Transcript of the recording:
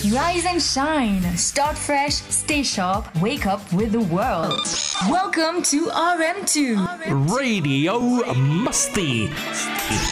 Rise and shine. Start fresh, stay sharp, wake up with the world. Welcome to RM2 Radio Musti.